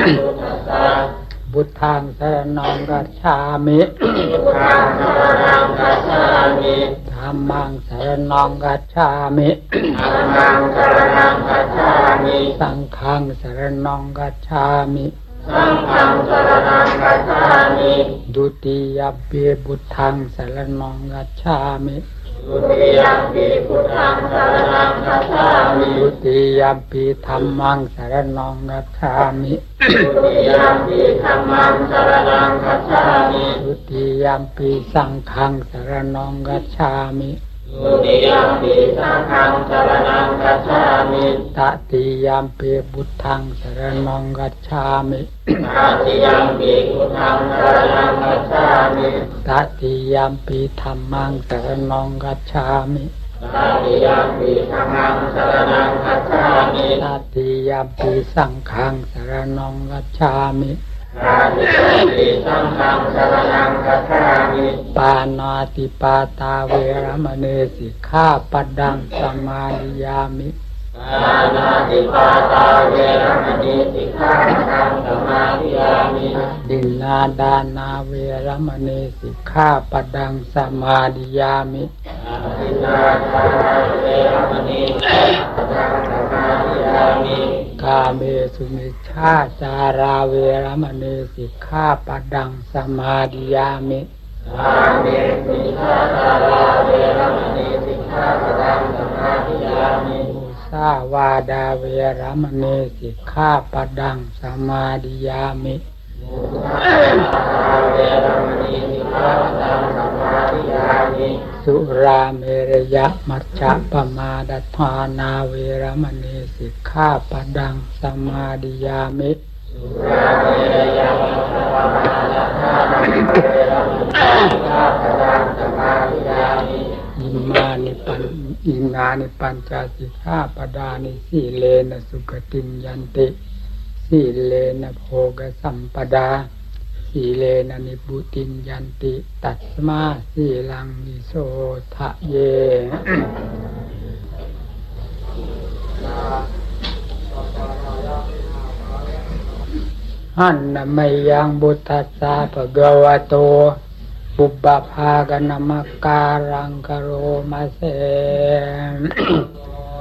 พุทธังสรณังคัจฉามิธัมมังสรณังคัจฉามิสังฆังสรณังคัจฉามิดุติยมปิพุทธังสรณังคัจฉามิดุติยมปิพุทธังสรณังคัจฉามิดุติยมปิธัมมังสรณังคัจฉามิดุติยมปิธัมมังสรณังคัจฉามิดุติยมปิสังฆังสรณังคัจฉามิดุติยมปิสังฆังสรณังคัจฉามิตติยมปิพุทธังสรณังคัจฉามิตติยมปิพุทธังสรณังคัจฉามิตติยมปิธัมมังสรณังคัจฉามิตติยมปิธัมมังสรณังคัจฉามิตติยมปิสังฆังสรณังคัจฉามิตติยมปิสังฆังสรณังคัจฉามิปานาติปาตาเวรมณีสิกขาปดังสมาธิยามิปานาติปาตาเวรมณีสิกขาปดังสมาธิยามิดินนาดานาเวรมณีสิกขาปดังสมาธิยามิดินนาดานาเวรมณีสิกขาปดังสมาธิยามิกาเมสุมิชฌาจาราเวรมณีสิกขาปดังสมาธิยามิกาเมสุมิชฌาจาราเวรมณีสิกขาปดังสมาธิยามิสาวาดาเวรมณีสิกขาปดังสมาธิยามิเวรมณีสิกขาปดังสมาธิยามิสุราเมรยมัชฌะปมาดัฏฐานาเวรมณีสิกขาปดังสมาธิยามิสุราเมรยมัชฌะปมาดัฏฐานาเวรมณีสิกขาปดังสมาธิยามิอิมานิปัญจสิกขาปดานิสีเลนะสุขติงยันติสีเลนะโภคสัมปดาสีเลนะนิพุติงยันติตัสมาสีลังนิโสทะเยหันนะไมยังบุตตัสสะภะคะวะโตปุบบัพพากะนะมะการังกะโรมะเส